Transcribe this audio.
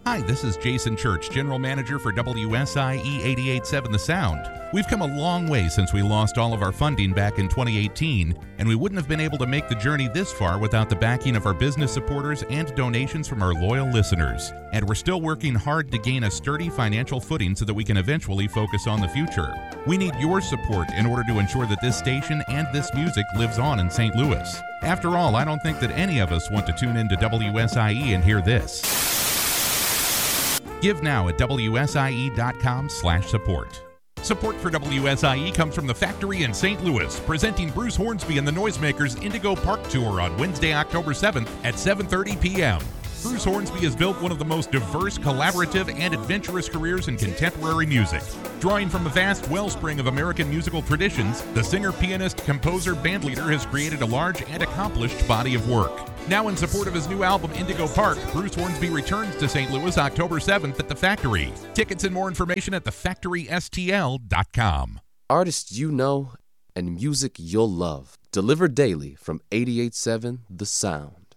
Hi, this is Jason Church, General Manager for WSIE 88.7 The Sound. We've come a long way since we lost all of our funding back in 2018, and we wouldn't have been able to make the journey this far without the backing of our business supporters and donations from our loyal listeners. And we're still working hard to gain a sturdy financial footing so that we can eventually focus on the future. We need your support in order to ensure that this station and this music lives on in St. Louis. After all, I don't think that any of us want to tune into WSIE and hear this. Give now at WSIE.com/support. Support for WSIE comes from The Factory in St. Louis, presenting Bruce Hornsby and the Noisemakers Indigo Park Tour on Wednesday, October 7th at 7:30 p.m. Bruce Hornsby has built one of the most diverse, collaborative, and adventurous careers in contemporary music. Drawing from a vast wellspring of American musical traditions, the singer, pianist, composer, bandleader has created a large and accomplished body of work. Now in support of his new album, Indigo Park, Bruce Hornsby returns to St. Louis October 7th at The Factory. Tickets and more information at thefactorystl.com. Artists you know and music you'll love. Delivered daily from 88.7 The Sound.